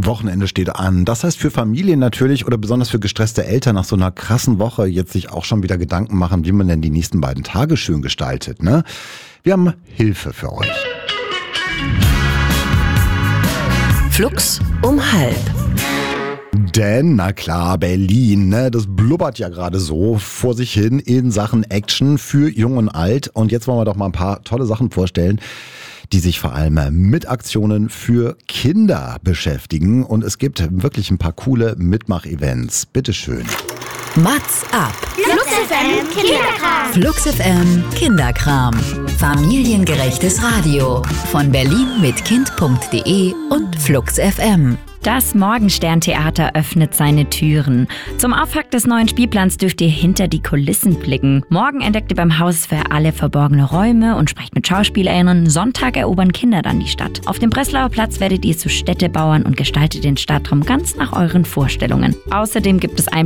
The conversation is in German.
Wochenende steht an. Das heißt für Familien natürlich oder besonders für gestresste Eltern nach so einer krassen Woche jetzt sich auch schon wieder Gedanken machen, wie man denn die nächsten beiden Tage schön gestaltet, ne? Wir haben Hilfe für euch. Flux um 12:30. Denn, na klar, Berlin, ne, das blubbert ja gerade so vor sich hin in Sachen Action für Jung und Alt. Und jetzt wollen wir doch mal ein paar tolle Sachen vorstellen, die sich vor allem mit Aktionen für Kinder beschäftigen. Und es gibt wirklich ein paar coole Mitmach-Events. Bitteschön. Mats ab. Flux FM Kinderkram. Flux FM Kinderkram. Familiengerechtes Radio. Von Berlin mit Kind.de und Flux FM. Das Morgenstern-Theater öffnet seine Türen. Zum Auftakt des neuen Spielplans dürft ihr hinter die Kulissen blicken. Morgen entdeckt ihr beim Haus für alle verborgene Räume und sprecht mit SchauspielerInnen. Sonntag erobern Kinder dann die Stadt. Auf dem Breslauer Platz werdet ihr zu Städtebauern und gestaltet den Stadtraum ganz nach euren Vorstellungen. Außerdem gibt es